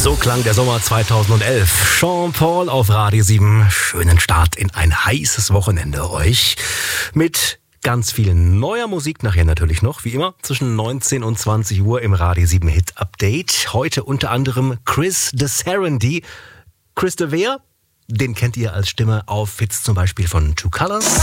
So klang der Sommer 2011. Sean Paul auf Radio 7. Schönen Start in ein heißes Wochenende euch. Mit ganz viel neuer Musik nachher natürlich noch. Wie immer zwischen 19 und 20 Uhr im Radio 7 Hit Update. Heute unter anderem Chris de Serendy. Chris de Wer, den kennt ihr als Stimme auf Hits zum Beispiel von Two Colors.